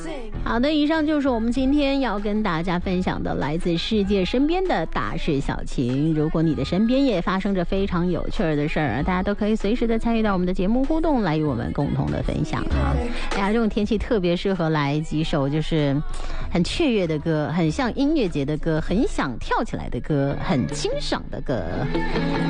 好的，以上就是我们今天要跟大家分享的来自世界身边的大事小情。如果你的身边也发生着非常有趣的事儿，大家都可以随时的参与到我们的节目互动，来与我们共同的分享啊！哎呀，这种天气特别适合来几首就是很雀跃的歌，很像音乐节的歌，很想跳起来的歌，很清爽的歌。